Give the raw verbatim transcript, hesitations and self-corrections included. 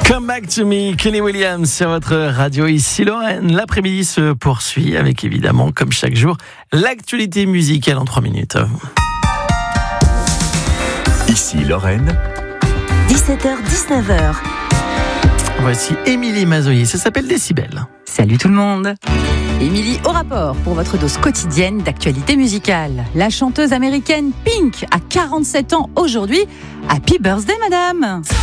Come Back to Me, Kenny Williams sur votre radio. Ici Lorraine, l'après-midi se poursuit avec évidemment, comme chaque jour, l'actualité musicale en trois minutes. Ici Lorraine, dix-sept heures dix-neuf heures. Voici Émilie Mazoyer, ça s'appelle Décibel. Salut tout le monde. Émilie au rapport pour votre dose quotidienne d'actualité musicale. La chanteuse américaine Pink a quarante-sept ans aujourd'hui. Happy birthday madame.